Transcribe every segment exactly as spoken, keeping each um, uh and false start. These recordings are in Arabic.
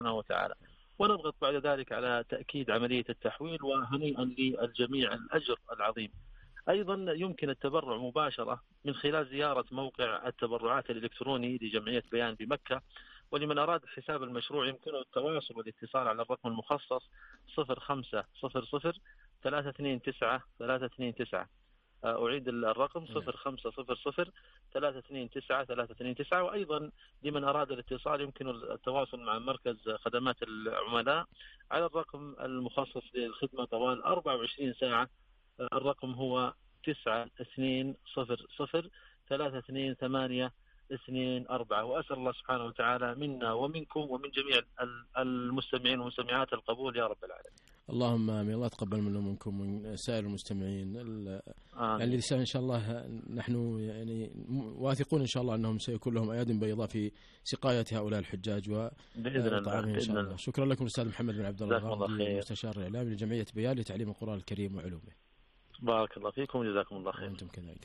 وتعالى. ونضغط بعد ذلك على تأكيد عملية التحويل، وهنيئا للجميع الأجر العظيم. أيضا يمكن التبرع مباشرة من خلال زيارة موقع التبرعات الإلكتروني لجمعية بيان بمكة. ولمن أراد حساب المشروع يمكنه التواصل والاتصال على الرقم المخصص صفر خمسة صفر صفر ثلاثة اثنين تسعة ثلاثة اثنين تسعة. أعيد الرقم صفر خمسة صفر صفر ثلاثة اثنين تسعة ثلاثة اثنين تسعة. وأيضا لمن أراد الاتصال يمكن التواصل مع مركز خدمات العملاء على الرقم المخصص للخدمة طوال أربعة وعشرين ساعة. الرقم هو تسعة اثنين صفر صفر ثلاثة اثنين ثمانية اثنين أربعة. وأسأل الله سبحانه وتعالى منا ومنكم ومن جميع المستمعين والمستمعات القبول يا رب العالمين. اللهم آمين. الله يتقبل منا ومنكم ومن سائر المستمعين. يعني إن شاء الله نحن يعني واثقون إن شاء الله أنهم سيكون لهم أياد بيضاء في سقاية هؤلاء الحجاج وطعامهم إن شاء الله. شكرا لكم أستاذ محمد بن عبد الله الغامدي، مستشار الإعلامي لجمعية بيان لتعليم القرآن الكريم وعلومه. بارك الله فيكم وجزاكم الله خير. وأنتم كذلك.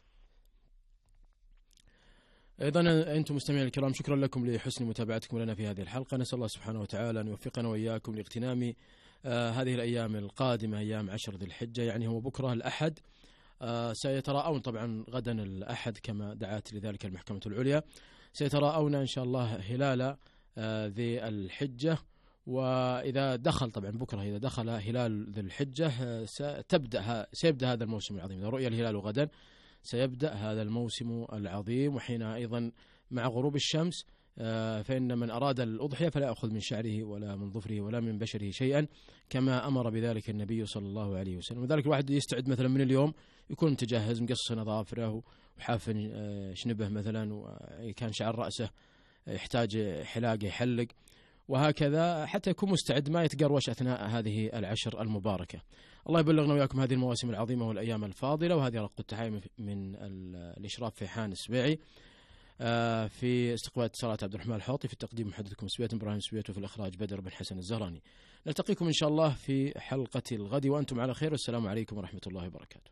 أيضا أنتم مستمعين الكرام، شكرا لكم لحسن متابعتكم لنا في هذه الحلقة. نسأل الله سبحانه وتعالى أن يوفقنا وإياكم لاغتنام آه هذه الأيام القادمة، أيام عشر ذي الحجة. يعني هو بكرة الأحد، آه سيتراءون طبعا غدا الأحد كما دعت لذلك المحكمة العليا، سيتراءون إن شاء الله هلال آه ذي الحجة. وإذا دخل طبعا بكرة إذا دخل هلال ذي الحجة آه ستبدأ سيبدأ هذا الموسم العظيم. إذا رؤي الهلال غدا سيبدأ هذا الموسم العظيم. وحين أيضا مع غروب الشمس فإن من أراد الأضحية فلا يأخذ من شعره ولا من ظفره ولا من بشره شيئا، كما أمر بذلك النبي صلى الله عليه وسلم. وذلك الواحد يستعد مثلا من اليوم، يكون متجهز مقص أظافره وحافن شنبه مثلا، وكان شعر رأسه يحتاج حلاقة يحلق، وهكذا حتى يكون مستعد ما يتقروش أثناء هذه العشر المباركة. الله يبلغنا وياكم هذه المواسم العظيمة والأيام الفاضلة. وهذه رقة التحايا من الإشراف في حان السبيعي، في استقبال اتصالات عبد الرحمن الحوطي، في التقديم محدثكم سبيت إبراهيم سبيت، وفي الإخراج بدر بن حسن الزهراني. نلتقيكم إن شاء الله في حلقة الغد وأنتم على خير، والسلام عليكم ورحمة الله وبركاته.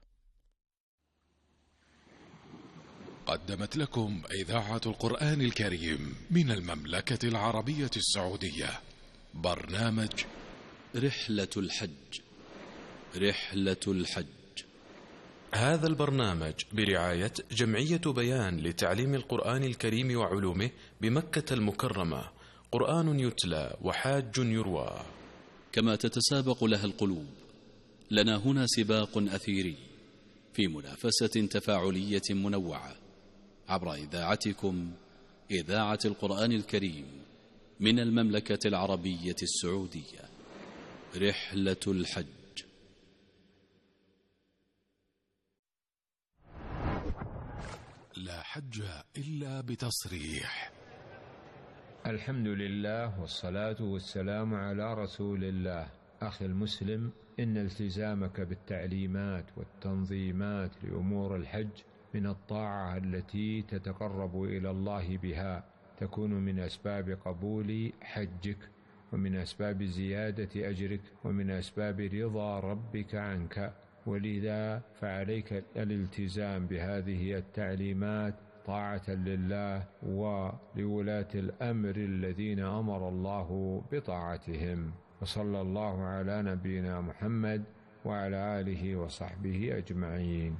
قدمت لكم إذاعة القرآن الكريم من المملكة العربية السعودية برنامج رحلة الحج. رحلة الحج. هذا البرنامج برعاية جمعية بيان لتعليم القرآن الكريم وعلومه بمكة المكرمة. قرآن يتلى وحاج يروى. كما تتسابق لها القلوب، لنا هنا سباق أثيري في منافسة تفاعلية منوعة عبر إذاعتكم إذاعة القرآن الكريم من المملكة العربية السعودية. رحلة الحج. لا حج إلا بتصريح. الحمد لله والصلاة والسلام على رسول الله. أخي المسلم، إن التزامك بالتعليمات والتنظيمات لأمور الحج من الطاعة التي تتقرب إلى الله بها، تكون من أسباب قبول حجك، ومن أسباب زيادة أجرك، ومن أسباب رضا ربك عنك. ولذا فعليك الالتزام بهذه التعليمات طاعة لله ولولاة الأمر الذين أمر الله بطاعتهم. وصلى الله على نبينا محمد وعلى آله وصحبه أجمعين.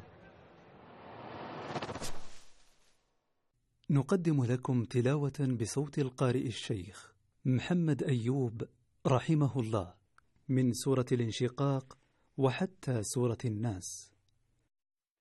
نقدم لكم تلاوة بصوت القارئ الشيخ محمد أيوب رحمه الله من سورة الانشقاق وحتى سورة الناس.